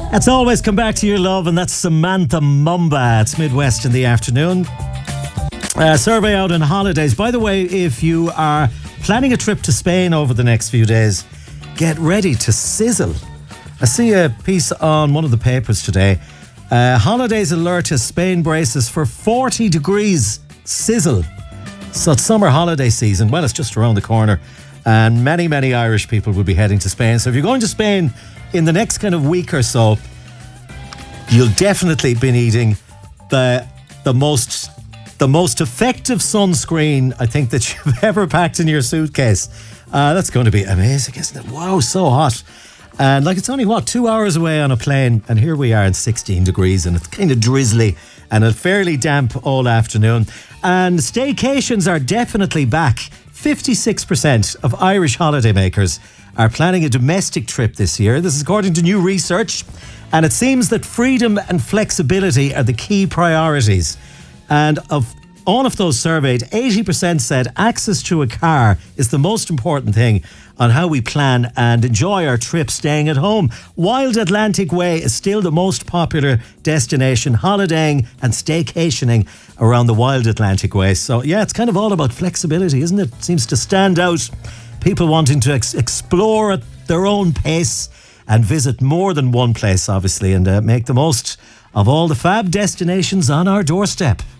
It's always come back to your love, and that's Samantha Mumba. It's Midwest in the afternoon. Survey out on holidays. By the way, if you are planning a trip to Spain over the next few days, get ready to sizzle. I see a piece on one of the papers today. Holidays alert as Spain braces for 40 degrees sizzle. So it's summer holiday season. Well, it's just around the corner. And many, many Irish people will be heading to Spain. So if you're going to Spain in the next kind of week or so, you'll definitely be needing the most effective sunscreen I think that you've ever packed in your suitcase. That's going to be amazing, isn't it? Wow, so hot. And it's only 2 hours away on a plane, and here we are in 16 degrees, and it's kind of drizzly and it's fairly damp all afternoon. And staycations are definitely back. 56% of Irish holidaymakers are planning a domestic trip this year. This is according to new research, and it seems that freedom and flexibility are the key priorities. And of all of those surveyed, 80% said access to a car is the most important thing on how we plan and enjoy our trip staying at home. Wild Atlantic Way is still the most popular destination, holidaying and staycationing around the Wild Atlantic Way. So yeah, it's kind of all about flexibility, isn't it? Seems to stand out. People wanting to explore at their own pace and visit more than one place, obviously, and make the most of all the fab destinations on our doorstep.